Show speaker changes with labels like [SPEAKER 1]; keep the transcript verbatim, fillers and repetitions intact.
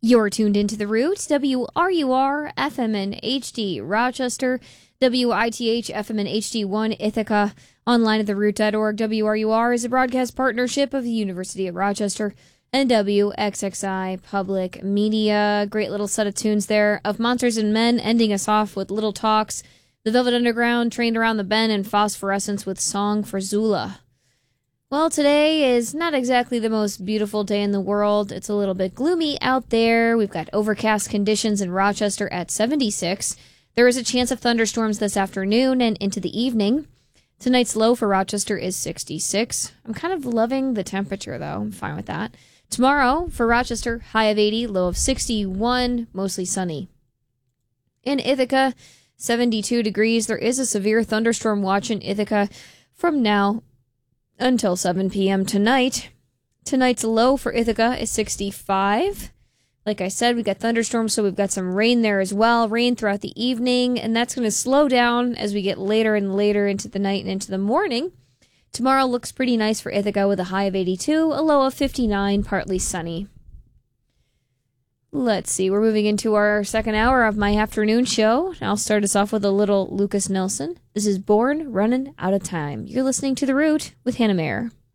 [SPEAKER 1] You're tuned into The Root, W R U R, F M and H D, Rochester, W I T H, F M and H D one, Ithaca, online at the root dot org. W R U R is a broadcast partnership of the University of Rochester and W X X I Public Media. Great little set of tunes there of Monsters and Men, ending us off with Little Talks, The Velvet Underground, Trained Around the Bend, and Phosphorescence with Song for Zula. Well, today is not exactly the most beautiful day in the world. It's a little bit gloomy out there. We've got overcast conditions in Rochester at seventy-six. There is a chance of thunderstorms this afternoon and into the evening. Tonight's low for Rochester is sixty-six. I'm kind of loving the temperature, though. I'm fine with that. Tomorrow, for Rochester, high of eighty, low of sixty-one, mostly sunny. In Ithaca, seventy-two degrees. There is a severe thunderstorm watch in Ithaca from now until seven p.m. tonight. Tonight's low for Ithaca is sixty-five. Like I said, we got thunderstorms, so we've got some rain there as well. Rain throughout the evening, and that's going to slow down as we get later and later into the night and into the morning. Tomorrow looks pretty nice for Ithaca with a high of eighty-two, a low of fifty-nine, partly sunny. Let's see, we're moving into our second hour of my afternoon show. I'll start us off with a little Lucas Nelson. This is Born Running Out of Time. You're listening to The Root with Hannah Mayer.